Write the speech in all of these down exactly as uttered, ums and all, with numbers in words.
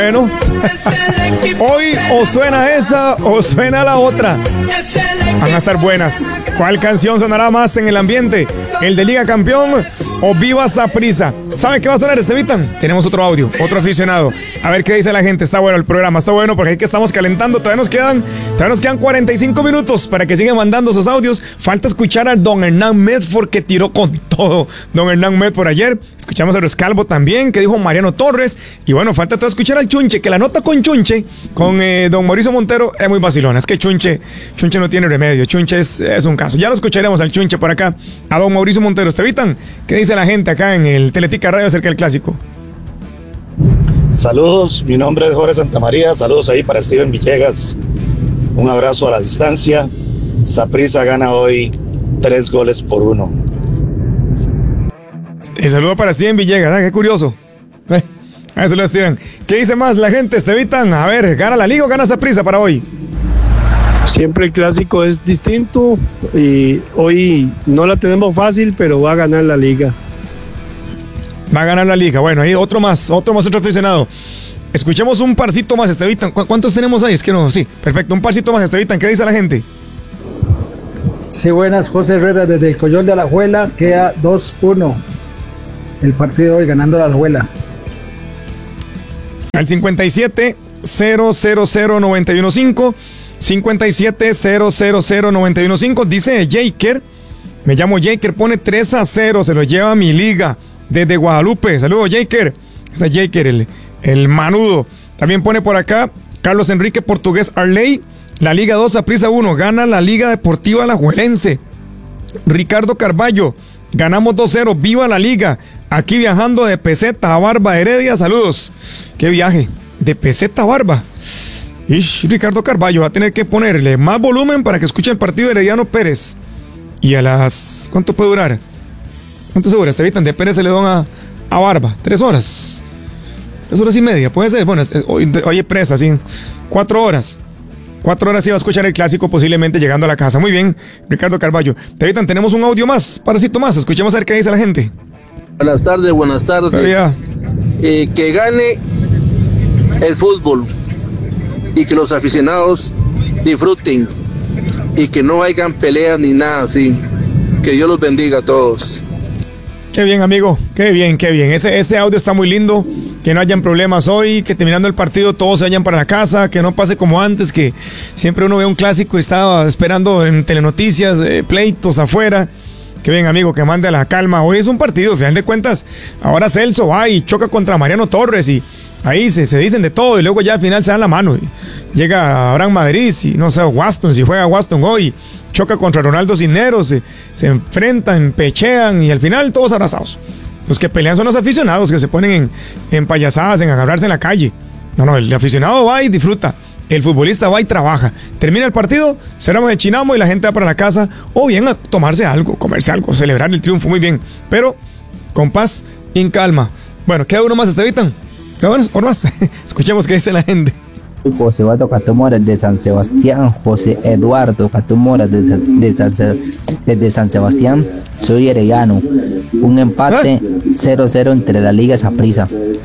Bueno, hoy o suena esa o suena la otra. Van a estar buenas. ¿Cuál canción sonará más en el ambiente? ¿El de Liga Campeón o Viva Saprissa? ¿Sabe qué va a sonar, Estevitan? Tenemos otro audio, otro aficionado. A ver qué dice la gente. Está bueno el programa, está bueno porque ahí que estamos calentando. Todavía nos quedan, todavía nos quedan cuarenta y cinco minutos para que sigan mandando sus audios. Falta escuchar a don Hernán Medford, que tiró con todo. Don Hernán Medford ayer. Escuchamos a Rescalvo también, que dijo Mariano Torres. Y bueno, falta todo escuchar al Chunche, que la nota con Chunche, con eh, don Mauricio Montero, es muy vacilona. Es que Chunche, Chunche no tiene remedio. Chunche es, es un caso. Ya lo escucharemos al Chunche por acá, a don Mauricio Montero. Estevitan, ¿qué dice la gente acá en el Teletica Radio acerca del clásico? Saludos, mi nombre es Jorge Santamaría. Saludos ahí para Steven Villegas. Un abrazo a la distancia. Saprissa gana hoy tres goles por uno. El saludo para Steven Villegas, ¿eh? Qué curioso. Eh, a eso lo Steven. ¿Qué dice más la gente, Estevitan? A ver, ¿gana la Liga o gana Saprissa para hoy? Siempre el clásico es distinto y hoy no la tenemos fácil, pero va a ganar la Liga. Va a ganar la Liga. Bueno, ahí otro más, otro más, otro aficionado. Escuchemos un parcito más, Estevitan. ¿Cu- ¿Cuántos tenemos ahí? Es que no, sí, perfecto. Un parcito más, Estevitan. ¿Qué dice la gente? Sí, buenas, José Herrera desde el Coyol de Alajuela. Queda dos uno el partido hoy, ganando la Alajuela. Al cincuenta y siete, cero cero cero, noventa y uno cinco, cincuenta y siete, cero cero cero, noventa y uno cinco, dice Jaker, me llamo Jaker, pone tres a cero, se lo lleva mi Liga, desde Guadalupe. Saludos, Jaker. Está Jaker, el, el manudo. También pone por acá Carlos Enrique Portugués Arley, la Liga dos, Saprissa uno, gana la Liga Deportiva Alajuelense. Ricardo Carballo, ganamos dos cero, viva la Liga. Aquí viajando de Peseta a Barba, Heredia, saludos. Qué viaje, de Peseta a Barba. Ish, Ricardo Carballo va a tener que ponerle más volumen para que escuche el partido de Herediano Pérez. Y a las... ¿cuánto puede durar? ¿Cuánto se dura? Estevitan, de Pérez Celedón a, a Barba. Tres horas. Tres horas y media, puede ser. Bueno, hoy, hoy hay presa, sí. Cuatro horas. Cuatro horas iba a escuchar el clásico, posiblemente llegando a la casa. Muy bien, Ricardo Carballo. Estevitan, tenemos un audio más, paracito más. Escuchemos a ver qué dice la gente. Buenas tardes, buenas tardes. Eh, que gane el fútbol y que los aficionados disfruten y que no hayan peleas ni nada así. Que Dios los bendiga a todos. Qué bien, amigo, qué bien, qué bien. Ese, ese audio está muy lindo. Que no hayan problemas hoy, que terminando el partido todos se vayan para la casa, que no pase como antes, que siempre uno ve un clásico y estaba esperando en telenoticias, eh, pleitos afuera. Qué bien, amigo, que mande a la calma. Hoy es un partido, al final de cuentas. Ahora Celso va y choca contra Mariano Torres y ahí se, se dicen de todo y luego ya al final se dan la mano. Y llega Abraham Madrid y no sé, Waston, si juega Waston hoy, choca contra Ronaldo Cisneros, se, se enfrentan, pechean y al final todos abrazados. Los que pelean son los aficionados que se ponen en, en payasadas, en agarrarse en la calle. No, no, el aficionado va y disfruta. El futbolista va y trabaja. Termina el partido, cerramos el chinamo y la gente va para la casa o bien a tomarse algo, comerse algo, celebrar el triunfo, muy bien. Pero con paz y en calma. Bueno, queda uno más, Estevitan. Queda uno más. Escuchemos qué dice la gente. José Eduardo Catumora de San Sebastián, José Eduardo Catumora desde de, de, de, de San Sebastián, soy herediano. Un empate cero cero entre la Liga y Saprissa.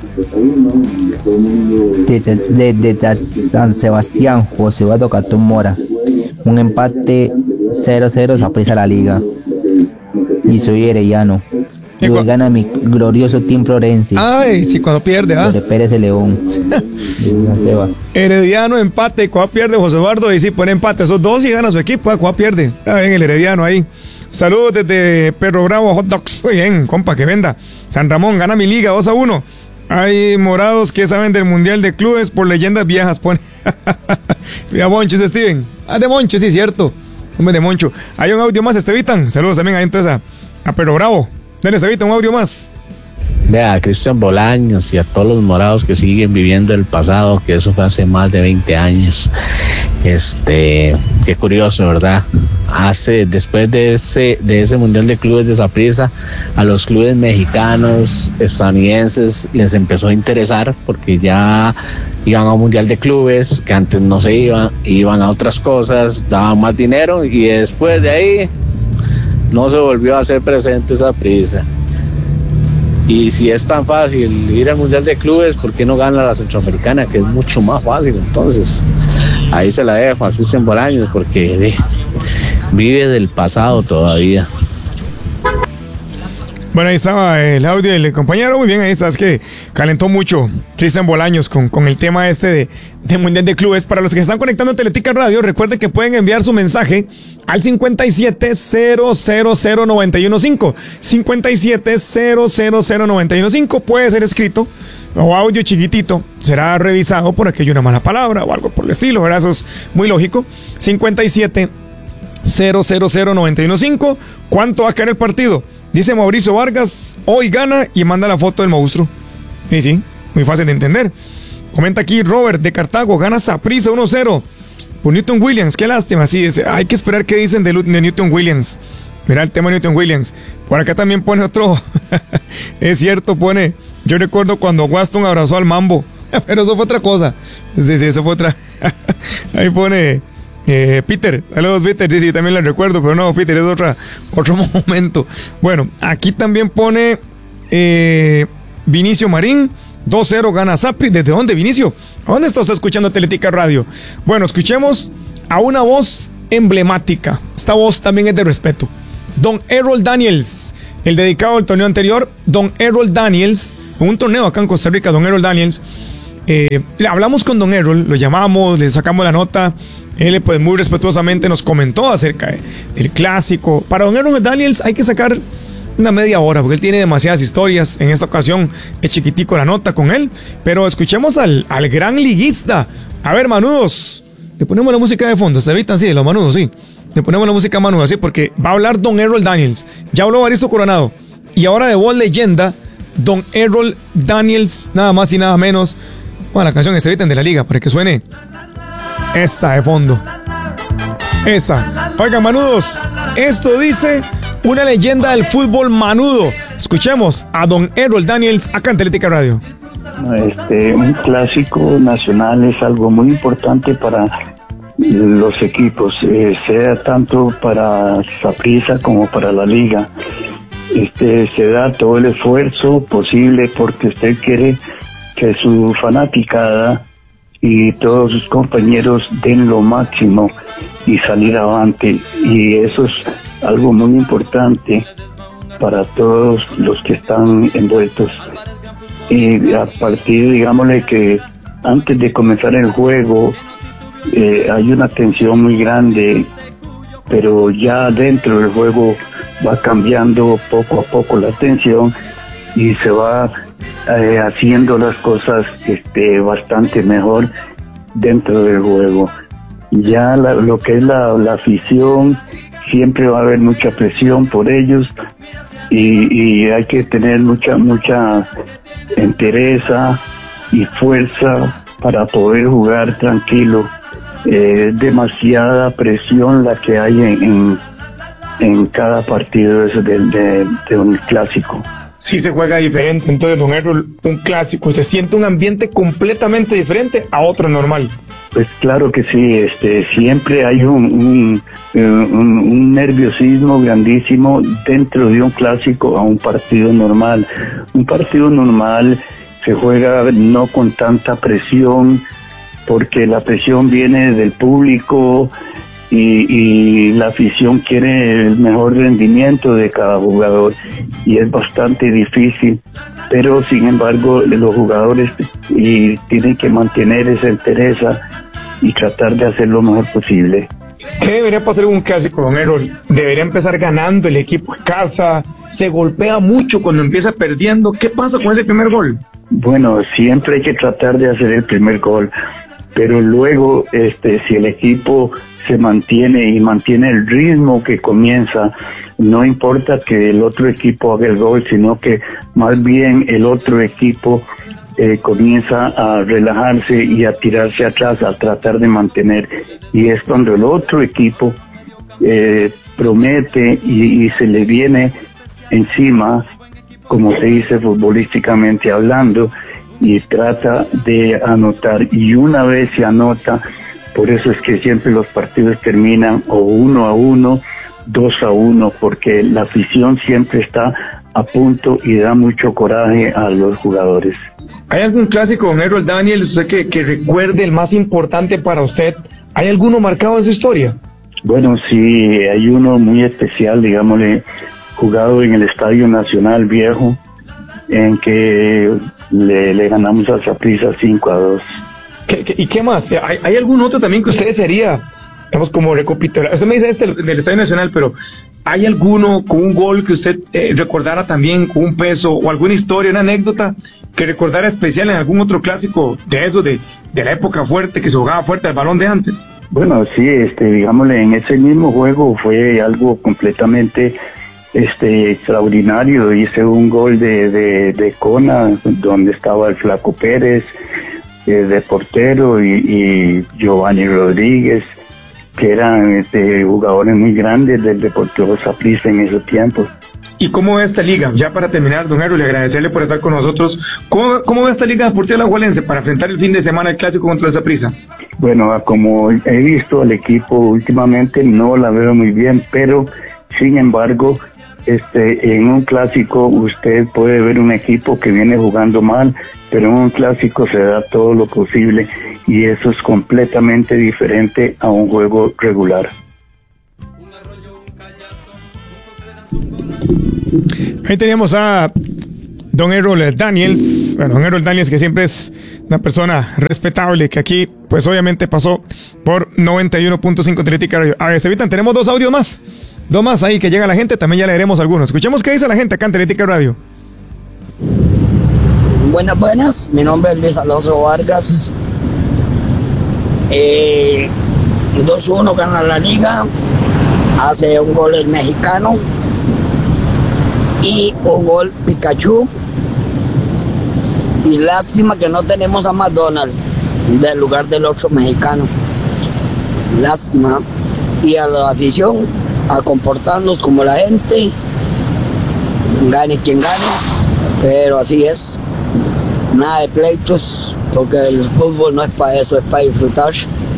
Desde de, de, de San Sebastián, José Eduardo Catumora. Un empate cero cero Saprissa la Liga. Y soy herediano. Y hoy gana mi glorioso Team Florense. Ay, sí, cuando pierde, ¿ah? De Pérez de León. Herediano empate, cuando pierde José Eduardo y sí pone empate, esos dos y gana su equipo, cuando pierde. Ah, bien, el Herediano ahí. Saludos desde Perro Bravo Hot Dogs. Muy bien, compa, que venda. San Ramón gana mi Liga dos a uno. Hay morados que saben del Mundial de Clubes por leyendas viejas, pone. Mira, Moncho, es Steven. Ah, de Moncho, sí, cierto. Hombre, de Moncho. Hay un audio más, Estevitan. Saludos también ahí entonces a, a Perro Bravo. Dale, Estevitan, un audio más. Vea, a Cristian Bolaños y a todos los morados que siguen viviendo el pasado, que eso fue hace más de veinte años. Este, qué curioso, ¿verdad? Hace, después de ese, de ese Mundial de Clubes de Saprissa, a los clubes mexicanos, estadounidenses, les empezó a interesar porque ya iban a un Mundial de Clubes, que antes no se iban, iban a otras cosas, daban más dinero y después de ahí no se volvió a hacer presente Saprissa. Y si es tan fácil ir al Mundial de Clubes, ¿por qué no gana la Centroamericana, que es mucho más fácil? Entonces, ahí se la dejo a Cristian Bolaños, porque eh, vive del pasado todavía. Bueno, ahí estaba el audio del compañero. Muy bien, ahí está. Es que calentó mucho Cristian Bolaños con, con el tema este de, de Mundial de Clubes. Para los que están conectando a Teletica Radio, recuerden que pueden enviar su mensaje al cincuenta y siete cero cero cero nueve uno cinco. cincuenta y siete cero cero cero nueve uno cinco. Puede ser escrito o audio chiquitito. Será revisado por aquello una mala palabra o algo por el estilo, ¿verdad? Eso es muy lógico. cincuenta y siete cero cero cero nueve uno cinco. ¿Cuánto va a quedar el partido? Dice Mauricio Vargas, hoy gana, y manda la foto del monstruo. Sí, sí, muy fácil de entender. Comenta aquí Robert de Cartago, gana Saprissa uno cero. Por Newton Williams, qué lástima. Sí, es, hay que esperar qué dicen de, de Newton Williams. Mira el tema de Newton Williams. Por acá también pone otro. Es cierto, pone. Yo recuerdo cuando Waston abrazó al Mambo. Pero eso fue otra cosa. Sí, sí, eso fue otra. Ahí pone... Eh, Peter, saludos Peter, sí, sí, también la recuerdo, pero no, Peter, es otra, otro momento. Bueno, aquí también pone eh, Vinicio Marín, dos cero gana Sapri. ¿Desde dónde, Vinicio? ¿A dónde está usted escuchando Teletica Radio? Bueno, escuchemos a una voz emblemática. Esta voz también es de respeto. Don Errol Daniels, el dedicado al torneo anterior. Don Errol Daniels, en un torneo acá en Costa Rica, Don Errol Daniels. Eh, hablamos con Don Errol, lo llamamos, le sacamos la nota. Él, pues, muy respetuosamente nos comentó acerca del clásico. Para Don Errol Daniels hay que sacar una media hora, porque él tiene demasiadas historias. En esta ocasión es chiquitico la nota con él. Pero escuchemos al, al gran liguista. A ver, manudos, le ponemos la música de fondo. ¿Se evitan? Sí, los manudos, sí. Le ponemos la música manuda, sí, porque va a hablar Don Errol Daniels. Ya habló Baristo Coronado. Y ahora de voz leyenda, Don Errol Daniels, nada más y nada menos. Bueno, la canción Se Evitan de la Liga, para que suene esa de fondo. Esa. Oigan, manudos, esto dice una leyenda del fútbol manudo. Escuchemos a Don Errol Daniels acá en Teletica Radio. Este, un clásico nacional es algo muy importante para los equipos, eh, sea tanto para Saprissa como para la liga. Este, se da todo el esfuerzo posible porque usted quiere que su fanaticada y todos sus compañeros den lo máximo y salir avante, y eso es algo muy importante para todos los que están envueltos. Y a partir, digámosle que antes de comenzar el juego eh, hay una tensión muy grande, pero ya dentro del juego va cambiando poco a poco la tensión y se va eh, haciendo las cosas este, bastante mejor dentro del juego. Ya la, lo que es la, la afición, siempre va a haber mucha presión por ellos y, y hay que tener mucha mucha entereza y fuerza para poder jugar tranquilo. Eh, demasiada presión la que hay en, en, en cada partido de, de, de un clásico. Sí se juega diferente, entonces, Don Errol, un clásico, se siente un ambiente completamente diferente a otro normal. Pues claro que sí, este, siempre hay un, un, un, un nerviosismo grandísimo dentro de un clásico a un partido normal. Un partido normal se juega no con tanta presión, porque la presión viene del público y, y la afición quiere el mejor rendimiento de cada jugador y es bastante difícil, pero sin embargo los jugadores y tienen que mantener esa entereza y tratar de hacer lo mejor posible. ¿Qué debería pasar en un clásico, Don Errol? Debería empezar ganando el equipo en casa, se golpea mucho cuando empieza perdiendo. ¿Qué pasa con ese primer gol? Bueno, siempre hay que tratar de hacer el primer gol, pero luego este si el equipo se mantiene y mantiene el ritmo que comienza, no importa que el otro equipo haga el gol, sino que más bien el otro equipo eh, comienza a relajarse y a tirarse atrás, a tratar de mantener, y es cuando el otro equipo eh, promete y, y se le viene encima, como se dice futbolísticamente hablando, y trata de anotar, y una vez se anota, por eso es que siempre los partidos terminan o uno a uno, dos a uno, porque la afición siempre está a punto y da mucho coraje a los jugadores. ¿Hay algún clásico, don Harold Daniel, usted que, que recuerde el más importante para usted? ¿Hay alguno marcado en su historia? Bueno, sí, hay uno muy especial, digámosle, jugado en el Estadio Nacional Viejo, en que le, le ganamos a Saprissa cinco a dos. ¿Qué, qué, ¿Y qué más? ¿Hay, ¿Hay algún otro también que usted desearía, digamos, como recapitular? Usted me dice este del Estadio Nacional, pero ¿hay alguno con un gol que usted eh, recordara también con un peso, o alguna historia, una anécdota que recordara especial en algún otro clásico de eso, de, de la época fuerte, que se jugaba fuerte el balón de antes? Bueno, sí, este, digámosle, en ese mismo juego fue algo completamente este extraordinario. Hice un gol de, de, de Cona, donde estaba el Flaco Pérez eh, de portero, y, y Giovanni Rodríguez, que eran este, jugadores muy grandes del Deportivo Saprissa en esos tiempos. ¿Y cómo ve esta liga? Ya para terminar, don Harold, le agradecerle por estar con nosotros. ¿Cómo, cómo ve esta liga deportiva alajuelense para enfrentar el fin de semana el clásico contra el Saprissa? Bueno, como he visto al equipo últimamente, no la veo muy bien, pero sin embargo, este, en un clásico usted puede ver un equipo que viene jugando mal, pero en un clásico se da todo lo posible, y eso es completamente diferente a un juego regular. Ahí teníamos a don Harold Daniels, bueno, don Harold Daniels, que siempre es una persona respetable, que aquí, pues obviamente pasó por noventa y uno punto cinco Atlética Radio. A ver, Estevitan, tenemos dos audios más, dos más ahí que llega la gente, también ya leeremos algunos. Escuchemos qué dice la gente acá en Atlética Radio. Buenas, buenas, mi nombre es Luis Alonso Vargas. Eh, dos uno gana la liga, hace un gol el mexicano y un gol Pikachu, y lástima que no tenemos a McDonald's del lugar del otro mexicano, lástima, y a la afición a comportarnos como la gente, gane quien gane, pero así es, nada de pleitos, porque el fútbol no es para eso, es para disfrutar.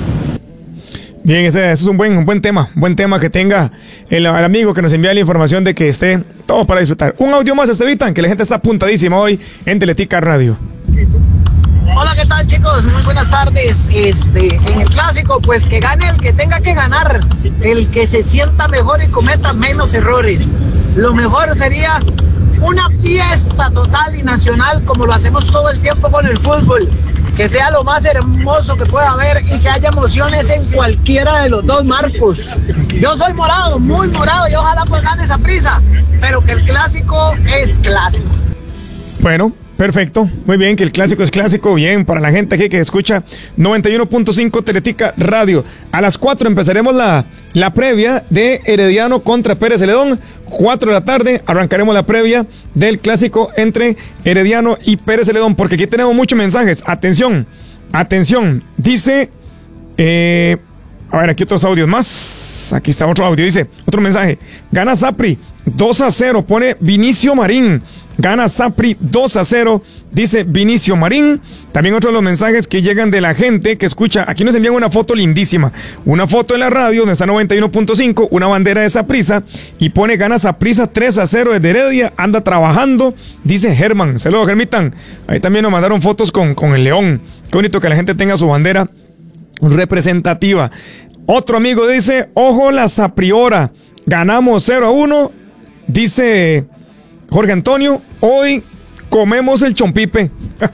Bien, ese, ese es un buen, un buen tema, un buen tema que tenga el, el amigo que nos envía la información de que esté todo para disfrutar. Un audio más, Estevitan, que la gente está apuntadísima hoy en Atlética Radio. Hola, ¿qué tal, chicos? Muy buenas tardes. Este, en el clásico, pues que gane el que tenga que ganar, el que se sienta mejor y cometa menos errores. Lo mejor sería una fiesta total y nacional, como lo hacemos todo el tiempo con el fútbol. Que sea lo más hermoso que pueda haber y que haya emociones en cualquiera de los dos marcos. Yo soy morado, muy morado, y ojalá pues gane Saprissa, pero que el clásico es clásico. Bueno, perfecto, muy bien, que el clásico es clásico, bien, para la gente aquí que escucha noventa y uno punto cinco Atlética Radio. A las cuatro empezaremos la, la previa de Herediano contra Pérez Celedón. cuatro de la tarde arrancaremos la previa del clásico entre Herediano y Pérez Celedón, porque aquí tenemos muchos mensajes. Atención, atención, dice, eh, a ver, aquí otros audios más. Aquí está otro audio, dice, otro mensaje. Gana Sapri dos a cero, pone Vinicio Marín. Gana Sapri dos a cero, dice Vinicio Marín. También otros de los mensajes que llegan de la gente que escucha. Aquí nos envían una foto lindísima. Una foto en la radio donde está noventa y uno punto cinco, una bandera de Saprissa, y pone gana Saprissa tres a cero desde Heredia. Anda trabajando, dice Germán. Saludos, Germitan. Ahí también nos mandaron fotos con, con el león. Qué bonito que la gente tenga su bandera representativa. Otro amigo dice, ojo la Sapriora. Ganamos cero a uno, dice Jorge Antonio, hoy comemos el chompipe.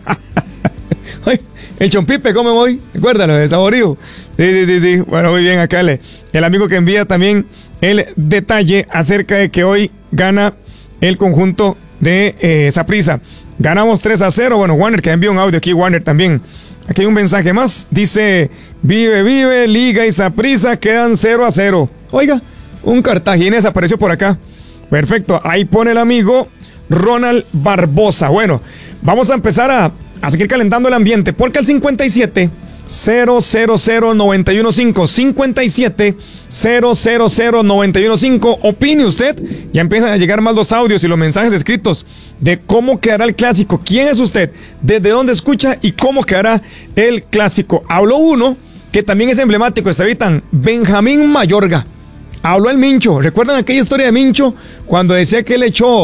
El chompipe come hoy, recuérdalo, de Saborío. Sí, sí, sí, sí. Bueno, muy bien, acá le, el amigo que envía también el detalle acerca de que hoy gana el conjunto de eh, Saprissa. Ganamos tres a cero. Bueno, Warner, que envió un audio aquí, Warner también. Aquí hay un mensaje más. Dice, vive, vive, Liga y Saprissa quedan cero a cero. Oiga, un cartaginés apareció por acá. Perfecto, ahí pone el amigo Ronald Barbosa. Bueno, vamos a empezar a, a seguir calentando el ambiente, porque al cincuenta y siete, cero cero cero, noventa y uno cinco, cincuenta y siete, cero cero cero, noventa y uno cinco, opine usted. Ya empiezan a llegar más los audios y los mensajes escritos de cómo quedará el clásico. ¿Quién es usted? ¿Desde dónde escucha? ¿Y cómo quedará el clásico? Habló uno que también es emblemático, Estevitan, Benjamín Mayorga. Habló el Mincho. ¿Recuerdan aquella historia de Mincho? Cuando decía que él echó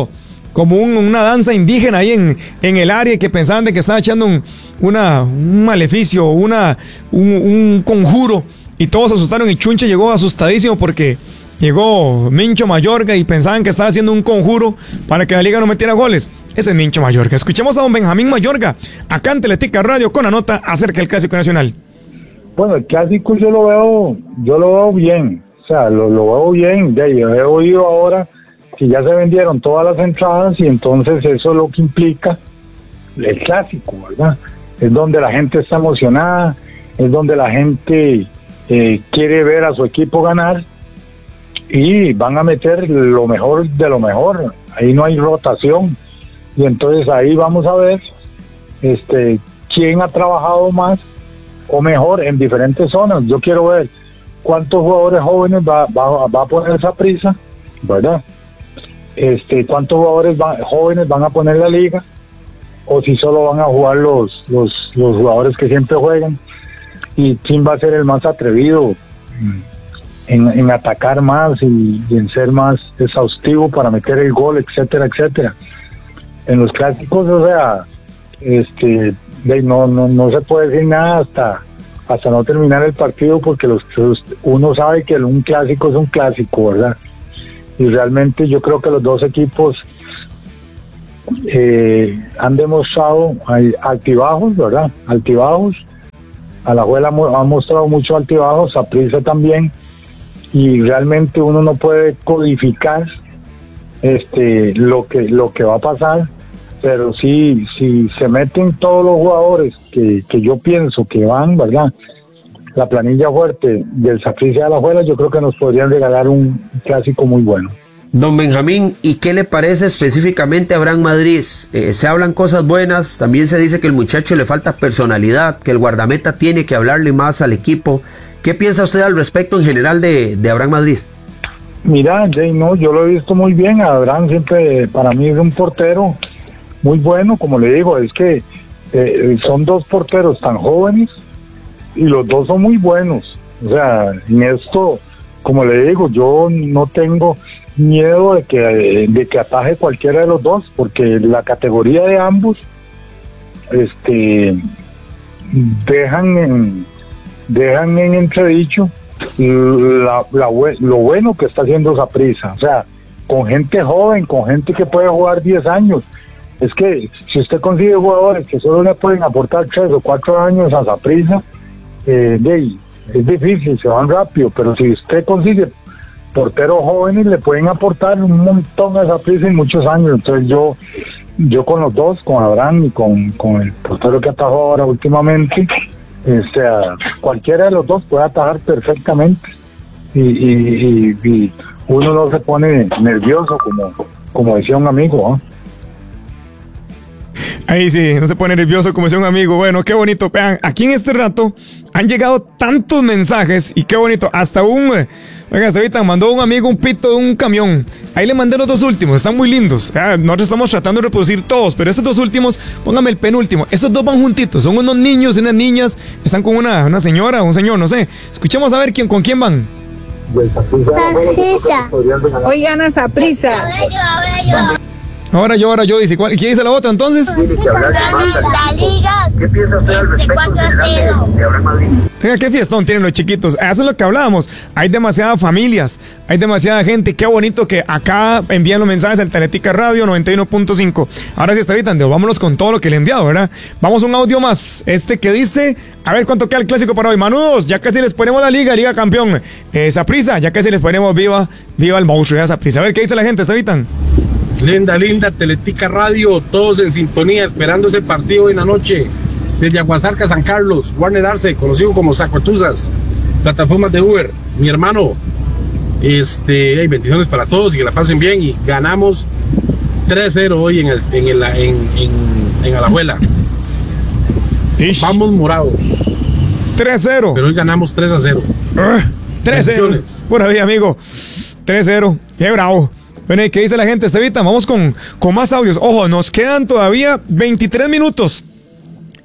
como un, una danza indígena ahí en, en el área, que pensaban de que estaba echando un, una, un maleficio, una, un, un conjuro, y todos se asustaron y Chunche llegó asustadísimo porque llegó Mincho Mayorga y pensaban que estaba haciendo un conjuro para que la liga no metiera goles. Ese es Mincho Mayorga. Escuchemos a don Benjamín Mayorga, acá en Teletica Radio, con la nota acerca del Clásico Nacional. Bueno, el Clásico yo lo veo, yo lo veo bien, o sea, lo, lo veo bien. Ya he oído ahora que ya se vendieron todas las entradas y entonces eso es lo que implica el Clásico, ¿verdad? Es donde la gente está emocionada, es donde la gente eh, quiere ver a su equipo ganar y van a meter lo mejor de lo mejor. Ahí no hay rotación y entonces ahí vamos a ver este quién ha trabajado más o mejor en diferentes zonas. Yo quiero ver cuántos jugadores jóvenes va, va, va a poner Saprissa, ¿verdad? Este, cuántos jugadores va, jóvenes van a poner la liga, o si solo van a jugar los, los, los jugadores que siempre juegan, y quién va a ser el más atrevido en, en atacar más y, y en ser más exhaustivo para meter el gol, etcétera, etcétera. En los clásicos, o sea, este de, no, no, no se puede decir nada hasta hasta no terminar el partido, porque los, los uno sabe que un clásico es un clásico, ¿verdad? Y realmente yo creo que los dos equipos eh, han demostrado altibajos, ¿verdad? Altibajos. Alajuela ha mostrado mucho altibajos, Saprissa también, y realmente uno no puede codificar este lo que lo que va a pasar, pero sí, si se meten todos los jugadores que, que yo pienso que van, ¿verdad? La planilla fuerte del Saprissa de Alajuela, yo creo que nos podrían regalar un clásico muy bueno. Don Benjamín, ¿y qué le parece específicamente a Abraham Madrid? Eh, se hablan cosas buenas, también se dice que el muchacho le falta personalidad, que el guardameta tiene que hablarle más al equipo. ¿Qué piensa usted al respecto en general de, de Abraham Madrid? Mira, Jay, no, yo lo he visto muy bien. Abraham siempre para mí es un portero muy bueno, como le digo, es que eh, son dos porteros tan jóvenes y los dos son muy buenos. O sea, en esto, como le digo, yo no tengo miedo de que de que ataje cualquiera de los dos, porque la categoría de ambos este dejan en dejan en entredicho la, la, lo bueno que está haciendo Saprissa, o sea, con gente joven, con gente que puede jugar diez años. Es que si usted consigue jugadores que solo le pueden aportar tres o cuatro años a Saprissa, eh, de, es difícil, se van rápido, pero si usted consigue porteros jóvenes le pueden aportar un montón a Saprissa en muchos años. Entonces yo yo con los dos, con Abraham y con, con el portero que atajó ahora últimamente, o sea, cualquiera de los dos puede atajar perfectamente y, y, y, y uno no se pone nervioso, como, como decía un amigo, ¿eh? Ahí sí, no se pone nervioso como decía un amigo. Bueno, qué bonito. Vean, aquí en este rato han llegado tantos mensajes y qué bonito. Hasta un... Venga, hasta ahorita mandó un amigo un pito de un camión. Ahí le mandé los dos últimos, están muy lindos. Ah, nosotros estamos tratando de reproducir todos, pero estos dos últimos, póngame el penúltimo. Estos dos van juntitos, son unos niños y unas niñas. Están con una, una señora o un señor, no sé. Escuchemos a ver quién, con quién van. Saprissa. Hoy gana Saprissa. Ahora yo, ahora yo, dice, ¿cuál, ¿quién dice la otra entonces? La liga, ¿qué piensa usted al respecto cuatro a cero? Venga, qué fiestón tienen los chiquitos. Eso es lo que hablábamos. Hay demasiadas familias, hay demasiada gente. Qué bonito que acá envían los mensajes al Teletica Radio noventa y uno punto cinco. Ahora sí está ahorita, vámonos con todo lo que le he enviado, ¿verdad? Vamos a un audio más. Este que dice, a ver cuánto queda el clásico para hoy. Manudos, ya casi les ponemos la liga, liga campeón. Eh, Saprissa, ya casi les ponemos viva, viva el monstruo de Saprissa. A ver qué dice la gente, está ahorita. Linda, linda, Teletica Radio, todos en sintonía, esperando ese partido hoy en la noche, desde Aguasarca, San Carlos, Warner Arce, conocido como Sacuatuzas, plataformas de Uber. Mi hermano, este, hey, bendiciones para todos y que la pasen bien, y ganamos tres cero hoy en, el, en, el, en, en, en Alajuela. Ish. Vamos morados. tres cero. Pero hoy ganamos tres a cero. Uh, tres cero. Por ahí, amigo. tres cero. Qué bravo. Bueno, ¿qué dice la gente, Estevita? Vamos con, con más audios. Ojo, nos quedan todavía veintitrés minutos.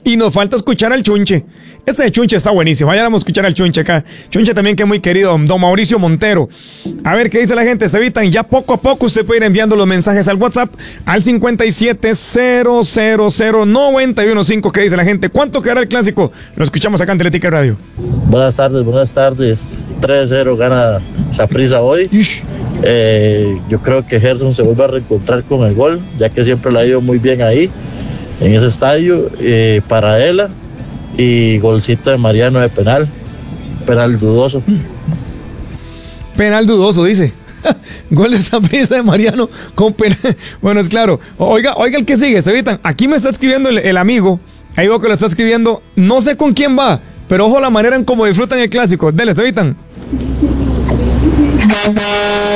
Y nos falta escuchar al Chunche. Ese de Chunche está buenísimo. Vayan a escuchar al Chunche acá. Chunche también, que es muy querido, don Mauricio Montero. A ver qué dice la gente. Se evitan ya poco a poco. Usted puede ir enviando los mensajes al WhatsApp al cincuenta y siete cero cero cero noventa y uno cinco. ¿Qué dice la gente? ¿Cuánto quedará el clásico? Lo escuchamos acá en Atlética Radio. Buenas tardes, buenas tardes. tres cero gana Saprissa hoy. Eh, yo creo que Gerson se vuelve a reencontrar con el gol, ya que siempre le ha ido muy bien ahí, en ese estadio. Eh, Paradela y golcito de Mariano de penal. Penal dudoso. Penal dudoso, dice. Gol de Saprissa de Mariano con penal. Bueno, es claro. Oiga, oiga el que sigue, se evitan. Aquí me está escribiendo el, el amigo. Ahí veo que lo está escribiendo. No sé con quién va, pero ojo la manera en cómo disfrutan el clásico. Dele, se evitan.